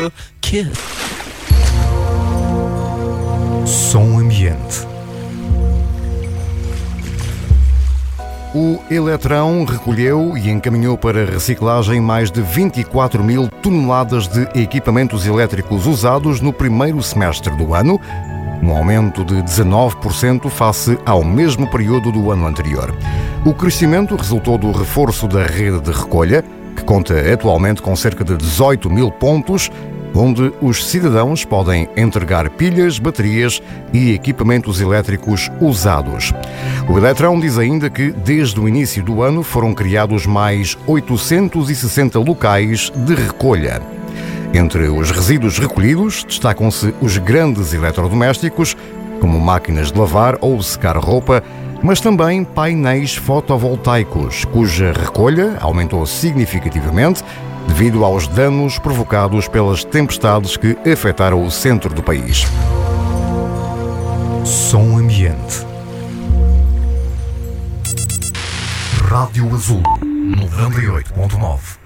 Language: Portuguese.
Kiss. Som ambiente. O Eletrão recolheu e encaminhou para reciclagem mais de 24 mil toneladas de equipamentos elétricos usados no primeiro semestre do ano, um aumento de 19% face ao mesmo período do ano anterior. O crescimento resultou do reforço da rede de recolha, que conta atualmente com cerca de 18 mil pontos, onde os cidadãos podem entregar pilhas, baterias e equipamentos elétricos usados. O Eletrão diz ainda que, desde o início do ano, foram criados mais 860 locais de recolha. Entre os resíduos recolhidos, destacam-se os grandes eletrodomésticos, como máquinas de lavar ou secar roupa, mas também painéis fotovoltaicos, cuja recolha aumentou significativamente devido aos danos provocados pelas tempestades que afetaram o centro do país. Som ambiente. Rádio Azul 98.9.